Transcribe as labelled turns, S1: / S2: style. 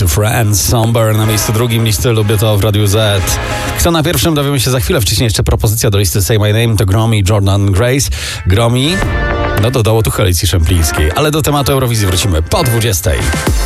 S1: Friends, Somber na miejscu drugim listy Lubię to w Radiu Z. Kto na pierwszym, dowiemy się za chwilę. Wcześniej jeszcze propozycja do listy Say My Name to Gromi, Jordan Grace. Gromi dodało tu Alicji Szemplińskiej, ale do tematu Eurowizji wrócimy po 20.